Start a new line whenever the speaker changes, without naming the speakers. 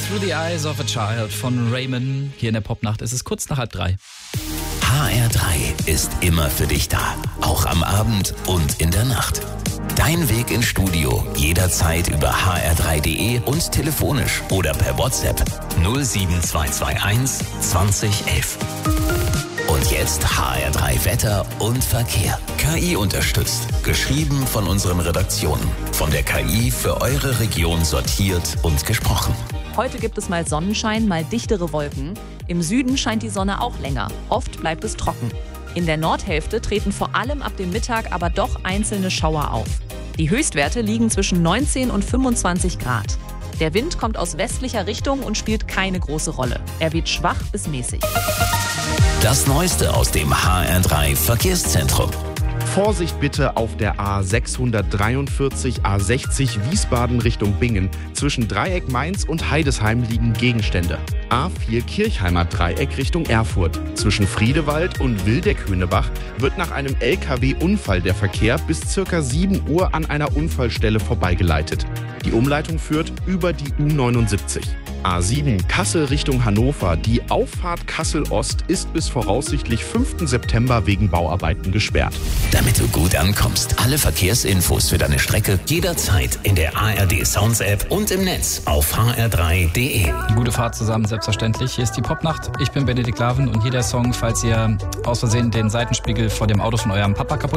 Through the Eyes of a Child von Raymond. Hier in der Popnacht ist es kurz nach 2:30.
HR3 ist immer für dich da. Auch am Abend und in der Nacht. Dein Weg ins Studio jederzeit über hr3.de und telefonisch oder per WhatsApp 07221 2011. Und jetzt HR3 Wetter und Verkehr. KI unterstützt. Geschrieben von unseren Redaktionen. Von der KI für eure Region sortiert und gesprochen.
Heute gibt es mal Sonnenschein, mal dichtere Wolken. Im Süden scheint die Sonne auch länger. Oft bleibt es trocken. In der Nordhälfte treten vor allem ab dem Mittag aber doch einzelne Schauer auf. Die Höchstwerte liegen zwischen 19 und 25 Grad. Der Wind kommt aus westlicher Richtung und spielt keine große Rolle. Er weht schwach bis mäßig.
Das Neueste aus dem HR3 Verkehrszentrum.
Vorsicht bitte auf der A643, A60 Wiesbaden Richtung Bingen. Zwischen Dreieck Mainz und Heidesheim liegen Gegenstände. A4 Kirchheimer Dreieck Richtung Erfurt. Zwischen Friedewald und Wildeck-Höhnebach wird nach einem LKW-Unfall der Verkehr bis ca. 7 Uhr an einer Unfallstelle vorbeigeleitet. Die Umleitung führt über die U79. A7 Kassel Richtung Hannover. Die Auffahrt Kassel-Ost ist bis voraussichtlich 5. September wegen Bauarbeiten gesperrt.
Damit du gut ankommst. Alle Verkehrsinfos für deine Strecke jederzeit in der ARD Sounds App und im Netz auf hr3.de.
Gute Fahrt zusammen, selbstverständlich. Hier ist die Popnacht. Ich bin Benedikt Laven und hier der Song, falls ihr aus Versehen den Seitenspiegel vor dem Auto von eurem Papa kaputt